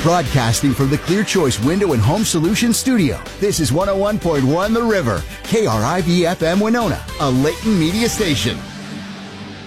Broadcasting from the Clear Choice Window and Home Solutions studio, this is 101.1 The River, KRIV-FM Winona, a Layton media station.